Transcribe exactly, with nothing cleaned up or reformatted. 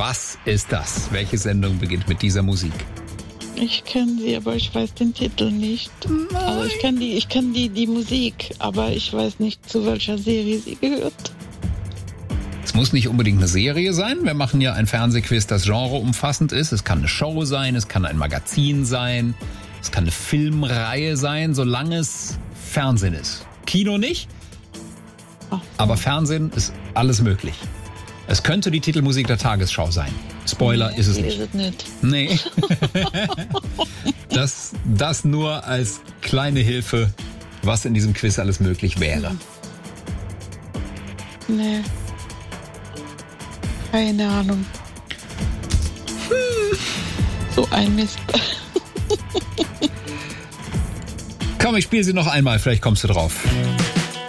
Was ist das? Welche Sendung beginnt mit dieser Musik? Ich kenne sie, aber ich weiß den Titel nicht. Nein. Also ich kann die, ich kann die, die Musik, aber ich weiß nicht, zu welcher Serie sie gehört. Es muss nicht unbedingt eine Serie sein. Wir machen ja ein Fernsehquiz, das genreumfassend ist. Es kann eine Show sein, es kann ein Magazin sein, es kann eine Filmreihe sein, solange es Fernsehen ist. Kino nicht, Ach. aber Fernsehen ist alles möglich. Es könnte die Titelmusik der Tagesschau sein. Spoiler, Nee, ist es die nicht. Ist es nicht. Nee. das, das nur als kleine Hilfe, was in diesem Quiz alles möglich wäre. Nee. Keine Ahnung. Hm. So ein Mist. Komm, ich spiele sie noch einmal, vielleicht kommst du drauf.